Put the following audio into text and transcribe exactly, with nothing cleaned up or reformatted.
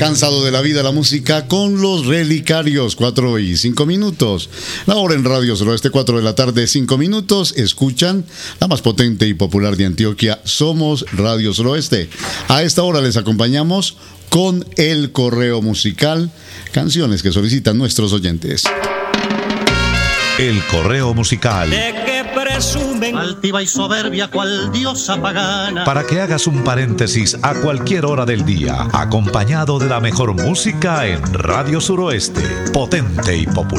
Cansado de la vida, la música con los Relicarios, cuatro y cinco minutos. La hora en Radio Suroeste, cuatro de la tarde, cinco minutos. Escuchan la más potente y popular de Antioquia, Somos Radio Suroeste. A esta hora les acompañamos con el correo musical, canciones que solicitan nuestros oyentes. El correo musical. De que presumen altiva y soberbia cual diosa pagana. Para que hagas un paréntesis a cualquier hora del día, acompañado de la mejor música en Radio Suroeste, potente y popular.